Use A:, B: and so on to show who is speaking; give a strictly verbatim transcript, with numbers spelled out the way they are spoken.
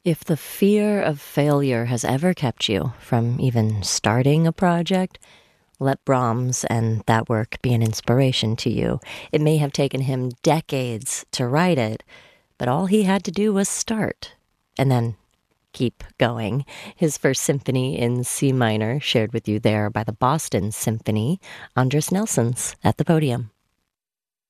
A: If the fear of failure has ever kept you from even starting a project, let Brahms and that work be an inspiration to you. It may have taken him decades to write it, but all he had to do was start and then keep going. His first symphony in C minor, shared with you there by the Boston Symphony, Andres Nelson's at the podium.